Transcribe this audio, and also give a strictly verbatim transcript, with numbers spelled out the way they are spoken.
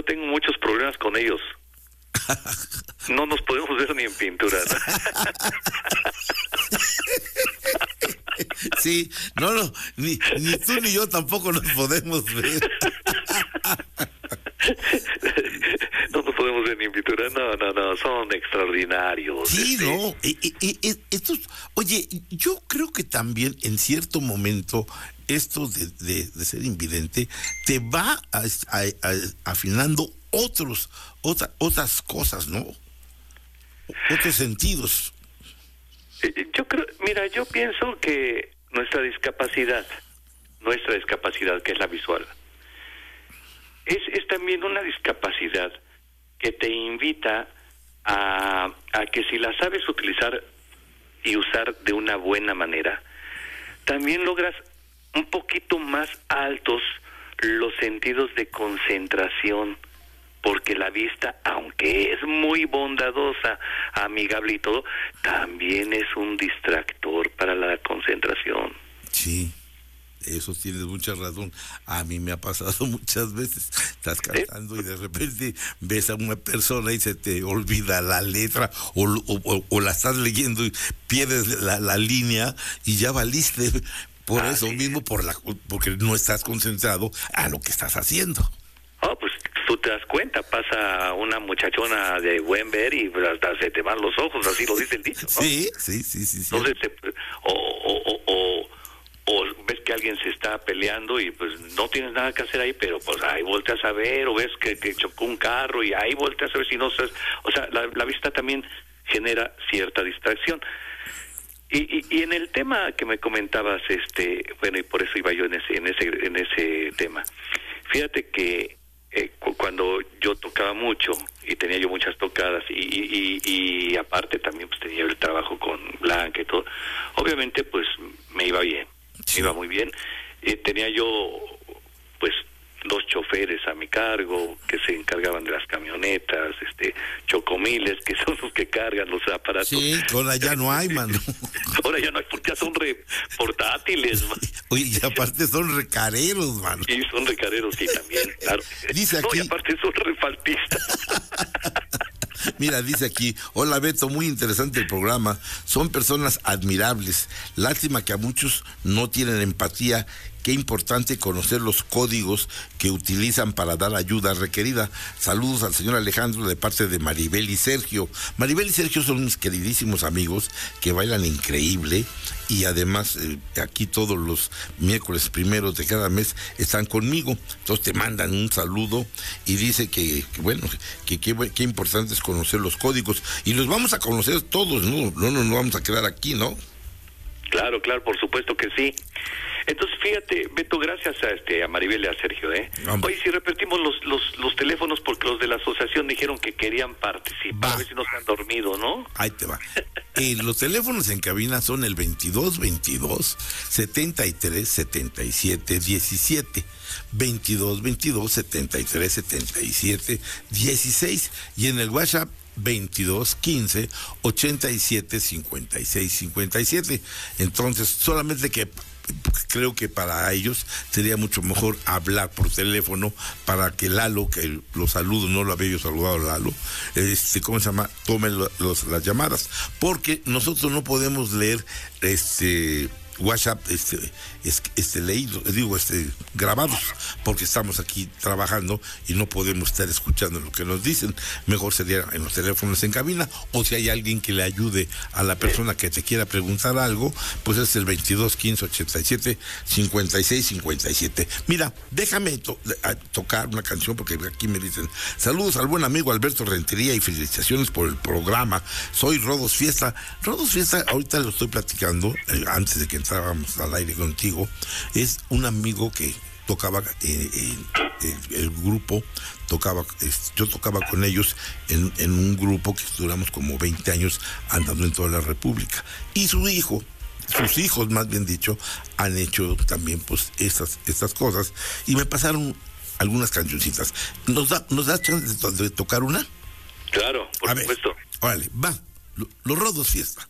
tengo muchos problemas con ellos. No nos podemos ver ni en pintura, ¿no? Sí, no, no, ni, ni tú ni yo tampoco nos podemos ver. No nos podemos ver ni en pintura, no, no, no, son extraordinarios. Sí, este. no, eh, eh, eh, estos, oye, yo creo que también en cierto momento esto de, de, de ser invidente te va a, a, a, afinando otros, otra, otras cosas, ¿no? Otros sentidos. Yo creo, mira, yo pienso que nuestra discapacidad, nuestra discapacidad, que es la visual, es, es también una discapacidad que te invita a, a que si la sabes utilizar y usar de una buena manera, también logras un poquito más altos los sentidos de concentración, porque la vista, aunque es muy bondadosa, amigable y todo, también es un distractor para la concentración. Sí, eso tienes mucha razón. A mí me ha pasado muchas veces. Estás cantando ¿Eh? y de repente ves a una persona y se te olvida la letra o, o, o la estás leyendo y pierdes la, la línea y ya valiste. Por ah, eso sí. mismo, por la porque no estás concentrado a lo que estás haciendo. Oh, pues tú te das cuenta, pasa una muchachona de buen ver y hasta se te van los ojos, así lo dice el dicho, ¿no? Sí, sí, sí, sí. sí. Entonces, te, o, o, o, o, o ves que alguien se está peleando y pues no tienes nada que hacer ahí, pero pues ahí volteas a ver, o ves que, que chocó un carro y ahí volteas a ver si no sabes. O sea, la, la vista también genera cierta distracción. Y, y, y en el tema que me comentabas, este, bueno, y por eso iba yo en ese, en ese, en ese tema. Fíjate que eh, cu- cuando yo tocaba mucho y tenía yo muchas tocadas y, y, y, y aparte también pues tenía el trabajo con Blanca y todo, obviamente pues me iba bien, sí. me iba muy bien. Eh, tenía yo pues dos choferes a mi cargo que se encargaban de las camionetas, este, chocomiles, que son los que cargan los aparatos. Sí, ahora ya no hay, mano. Ahora ya no hay porque ya son re portátiles, man. Oye, y aparte son recareros, mano. Sí, son recareros, sí, también, claro. Dice aquí... No, y aparte son refaltistas. Mira, dice aquí, hola Beto, muy interesante el programa, son personas admirables, lástima que a muchos no tienen empatía, qué importante conocer los códigos que utilizan para dar ayuda requerida. Saludos al señor Alejandro de parte de Maribel y Sergio. Maribel y Sergio son mis queridísimos amigos que bailan increíble y además eh, aquí todos los miércoles primeros de cada mes están conmigo, entonces te mandan un saludo y dice que, que bueno, que qué importante es conocer los códigos y los vamos a conocer todos, ¿no? No nos no, no vamos a quedar aquí, ¿no? Claro, claro, por supuesto que sí. Entonces, fíjate, Beto, gracias a este a Maribel y a Sergio, ¿eh? Hombre. Hoy si repetimos los, los los teléfonos porque los de la asociación dijeron que querían participar, va. A ver si no se han dormido, ¿no? Ahí te va. eh, los teléfonos en cabina son el veintidós veintidós setenta y tres setenta y siete diecisiete, veintidós veintidós setenta y tres setenta y siete dieciséis y en el WhatsApp veintidós quince ochenta y siete cincuenta y seis cincuenta y siete. Entonces, solamente que creo que para ellos sería mucho mejor hablar por teléfono para que Lalo, que lo saludo, no lo había yo saludado a Lalo, este, ¿cómo se llama? Tome lo, los, las llamadas, porque nosotros no podemos leer este WhatsApp este, este leído, digo, este grabados, porque estamos aquí trabajando y no podemos estar escuchando lo que nos dicen. Mejor sería en los teléfonos en cabina, o si hay alguien que le ayude a la persona que te quiera preguntar algo, pues es el veintidós quince ochenta y siete cincuenta y seis cincuenta y siete. Mira, déjame to- a tocar una canción porque aquí me dicen, saludos al buen amigo Alberto Rentería y felicitaciones por el programa. Soy Rodos Fiesta. Rodos Fiesta, ahorita lo estoy platicando, eh, antes de que entrábamos al aire contigo, es un amigo que tocaba eh, eh, el, el grupo, tocaba, eh, yo tocaba con ellos en, en un grupo que duramos como veinte años andando en toda la República. Y su hijo, sus hijos más bien dicho, han hecho también pues estas, estas cosas y me pasaron algunas cancioncitas. ¿Nos da, nos da chance de, to- de tocar una? Claro, por A supuesto. ver, órale, va, Lo- los Rodos Fiesta.